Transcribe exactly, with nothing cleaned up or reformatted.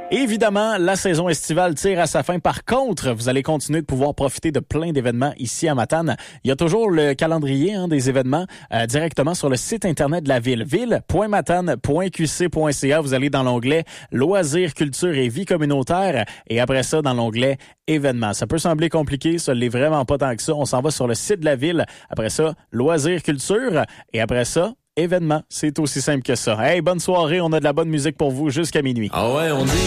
Évidemment, la saison estivale tire à sa fin. Par contre, vous allez continuer de pouvoir profiter de plein d'événements ici à Matane. Il y a toujours le calendrier hein, des événements euh, directement sur le site internet de la ville. ville point matane point q c point c a. Vous allez dans l'onglet Loisirs, culture et vie communautaire. Et après ça, dans l'onglet Événements. Ça peut sembler compliqué, ça l'est vraiment pas tant que ça. On s'en va sur le site de la ville. Après ça, Loisirs, culture. Et après ça, Événements. C'est aussi simple que ça. Hey, bonne soirée. On a de la bonne musique pour vous jusqu'à minuit. Ah ouais, on dit...